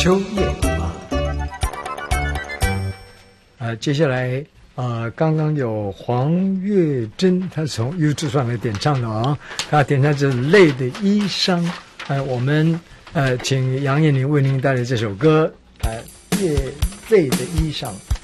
秋夜接下来刚刚有黄月珍，她从 YouTube 上来点唱的啊，她点唱这《泪的衣裳》。我们请杨彦霖为您带来这首歌，《泪的衣裳》。